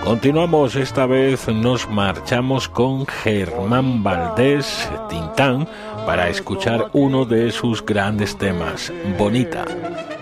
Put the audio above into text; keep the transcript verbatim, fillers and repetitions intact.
Continuamos, esta vez nos marchamos con Germán Valdés, Tintán, para escuchar uno de sus grandes temas, Bonita.